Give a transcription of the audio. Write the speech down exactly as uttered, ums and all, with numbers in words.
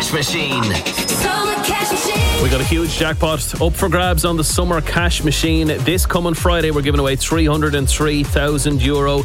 Cash Machine. Summer Cash Machine. We got a huge jackpot up for grabs on the Summer Cash Machine. This coming Friday, we're giving away three hundred three thousand euro.